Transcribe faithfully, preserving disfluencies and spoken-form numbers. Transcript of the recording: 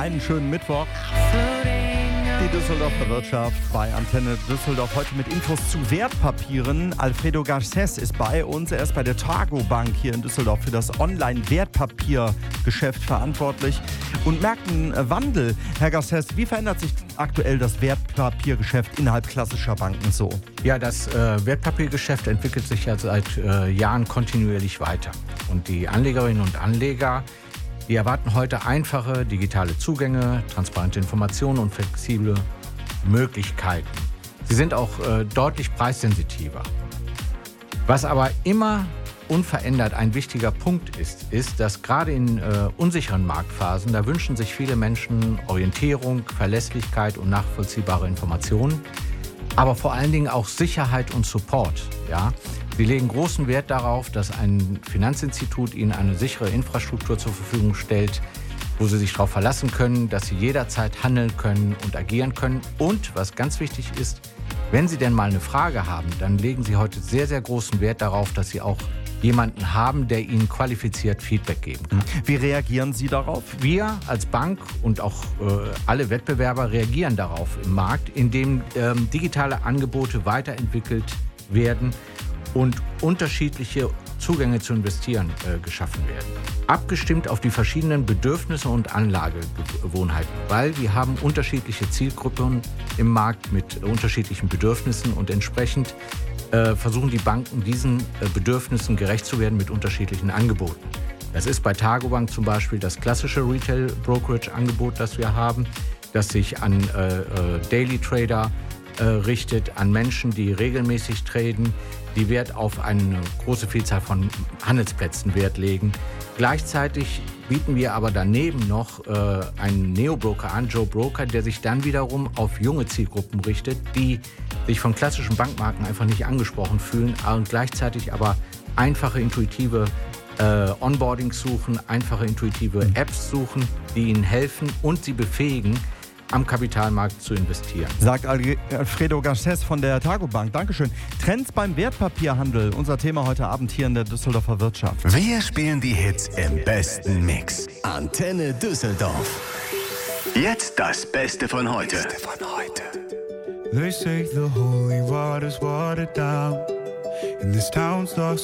Einen schönen Mittwoch. Die Düsseldorfer Wirtschaft bei Antenne Düsseldorf. Heute mit Infos zu Wertpapieren. Alfredo Garcés ist bei uns. Er ist bei der Targo Bank hier in Düsseldorf für das Online-Wertpapiergeschäft verantwortlich und merkt einen Wandel. Herr Garcés, wie verändert sich aktuell das Wertpapiergeschäft innerhalb klassischer Banken so? Ja, das äh, Wertpapiergeschäft entwickelt sich ja seit äh, Jahren kontinuierlich weiter. Und die Anlegerinnen und Anleger, die erwarten heute einfache digitale Zugänge, transparente Informationen und flexible Möglichkeiten. Sie sind auch äh, deutlich preissensitiver. Was aber immer unverändert ein wichtiger Punkt ist, ist, dass gerade in äh, unsicheren Marktphasen, da wünschen sich viele Menschen Orientierung, Verlässlichkeit und nachvollziehbare Informationen, aber vor allen Dingen auch Sicherheit und Support. Ja? Sie legen großen Wert darauf, dass ein Finanzinstitut ihnen eine sichere Infrastruktur zur Verfügung stellt, wo sie sich darauf verlassen können, dass sie jederzeit handeln können und agieren können. Und was ganz wichtig ist, wenn Sie denn mal eine Frage haben, dann legen Sie heute sehr, sehr großen Wert darauf, dass Sie auch jemanden haben, der Ihnen qualifiziert Feedback geben kann. Wie reagieren Sie darauf? Wir als Bank und auch äh, alle Wettbewerber reagieren darauf im Markt, indem ähm, digitale Angebote weiterentwickelt werden und unterschiedliche Zugänge zu investieren äh, geschaffen werden. Abgestimmt auf die verschiedenen Bedürfnisse und Anlagegewohnheiten, weil wir haben unterschiedliche Zielgruppen im Markt mit unterschiedlichen Bedürfnissen und entsprechend äh, versuchen die Banken diesen äh, Bedürfnissen gerecht zu werden mit unterschiedlichen Angeboten. Das ist bei Targo Bank zum Beispiel das klassische Retail-Brokerage-Angebot, das wir haben, das sich an äh, äh, Daily Trader äh, richtet, an Menschen, die regelmäßig traden, die Wert auf eine große Vielzahl von Handelsplätzen Wert legen. Gleichzeitig bieten wir aber daneben noch äh, einen Neo-Broker an, Joe Broker, der sich dann wiederum auf junge Zielgruppen richtet, die sich von klassischen Bankmarken einfach nicht angesprochen fühlen und gleichzeitig aber einfache, intuitive äh, Onboardings suchen, einfache, intuitive Apps suchen, die ihnen helfen und sie befähigen, am Kapitalmarkt zu investieren. Sagt Alfredo Garcés von der Targo Bank. Dankeschön. Trends beim Wertpapierhandel. Unser Thema heute Abend hier in der Düsseldorfer Wirtschaft. Wir spielen die Hits im besten Mix. Antenne Düsseldorf. Jetzt das Beste von heute. Beste von heute. They say the holy water's watered down, and this town starts